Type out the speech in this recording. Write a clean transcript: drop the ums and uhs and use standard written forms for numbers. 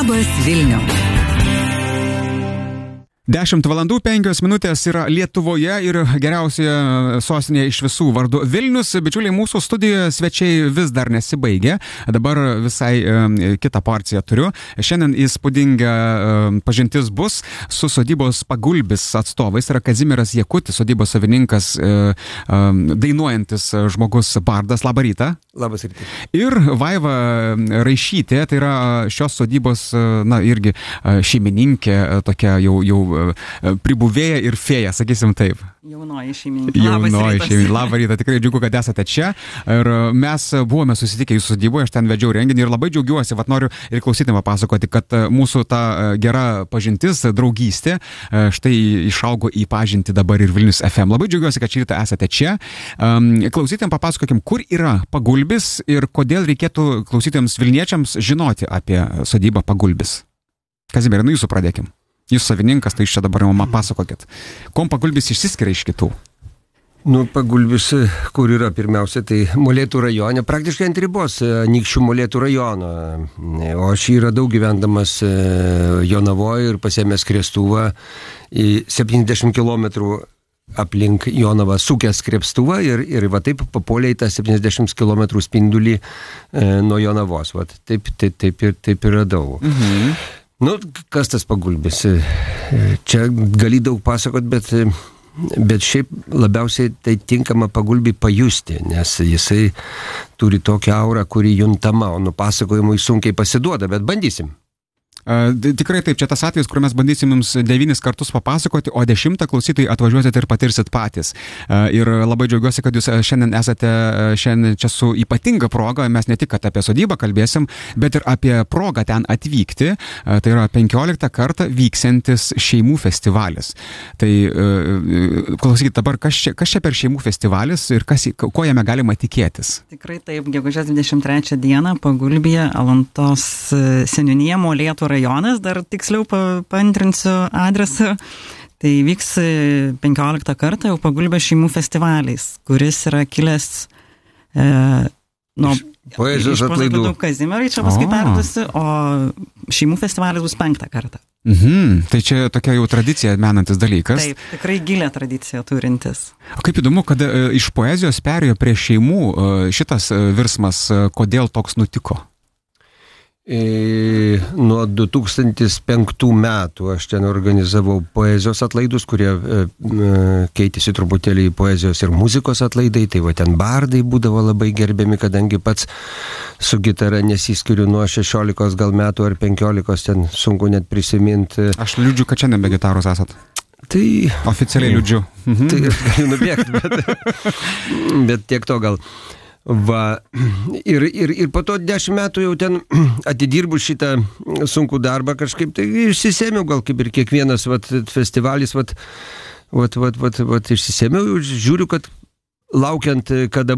Labas Vilniau. 10:05 yra Lietuvoje ir geriausioje sostinėje iš visų vardu Vilnius. Bičiuliai, mūsų studijoje svečiai vis dar nesibaigė. Dabar visai kitą porciją turiu. Šiandien įspūdinga pažintis bus su sodybos Pagulbis atstovais. Yra Kazimieras Jakutis, sodybos savininkas, dainuojantis žmogus bardas. Labą rytą. Labas rytas. Ir Vaiva Raišytė, tai yra šios sodybos, irgi šeimininkė, tokia jau pribuvėja ir fėja, sakysim taip. Jaunoji šeimininkė. Labą rytą, tikrai džiugu, kad esate čia. Ir mes buvome susitikę jūsų sodyboje, aš ten vedžiau renginį ir labai džiaugiuosi, noriu ir klausytėm papasakoti, kad mūsų ta gera pažintis, draugystė, štai išaugo į pažintį dabar ir Vilnius FM. Labai džiaugiuosi, kad šį rytą esate čia. Klausytėm papasakokim, kur yra Pagulbis ir kodėl reikėtų klausytėms Vilniečiams žinoti apie sodybą Pagulbis. Kazimierai, jūsų pradėkim. Jūs savininkas, tai iš čia dabar man pasakokit. Kuom Pagulbis išsiskiria iš kitų? Pagulbis, kur yra pirmiausia, tai Molėtų rajone, praktiškai ant ribos Anykščių Molėtų rajono. O aš yra daug gyvendamas Jonavoje ir pasiėmęs Krėstuvą į 70 km aplink Jonavą sukęs Krėstuvą ir va taip papolė į tą 70 km spindulį nuo Jonavos. Va, taip ir radau. Mhm. Kas tas Pagulbis? Čia gali daug pasakot, bet šiaip labiausiai tai tinkama Pagulbį pajusti, nes jisai turi tokią aurą, kuri juntama, o nupasakojimui sunkiai pasiduoda, bet bandysim. Tikrai taip, čia tas atvejis, kur mes bandysim jums 9 kartus papasakoti, o 10 klausytojai atvažiuosit ir patirsit patys. Ir labai džiaugiuosi, kad jūs šiandien esate čia su ypatinga proga, mes ne tik apie sodybą kalbėsim, bet ir apie progą ten atvykti. Tai yra 15 kartą vyksiantis šeimų festivalis. Tai klausykit dabar, kas čia per šeimų festivalis ir ko jame galima tikėtis? Tikrai taip, gegužės 23 dieną Pagulbyje, Alantos seniūnija, Molėtų rajonas, dar tiksliau paantrinsiu adresą. Tai vyks 15 kartą jau Pagulbio šeimų festivaliais, kuris yra kilęs nuo poezijos atlaidų. Kazimierai čia paskui perduosiu, o šeimų festivalis bus 5 kartą. Tai čia tokia jau tradicija menantis dalykas. Taip, tikrai gilią tradiciją turintis. O kaip įdomu, kad iš poezijos perėjo prie šeimų šitas virsmas, kodėl toks nutiko? Nuo 2005 metų aš ten organizavau poezijos atlaidus, kurie keitėsi truputėlį į poezijos ir muzikos atlaidai, tai va ten bardai būdavo labai gerbiami, kadangi pats su gitara nesiskiriu nuo 16 gal metų ar 15, ten sunku net prisiminti. Aš liūdžiu, kad šiandien be gitaros esat. Tai oficialiai liūdžiu. Tai aš galiu nubėgti, bet tiek to gal. Va, ir po to 10 metų jau ten atidirbu šitą sunkų darbą kažkaip, tai išsisėmiau gal kaip ir kiekvienas festivalis, išsisėmiau, žiūriu, kad laukiant, kada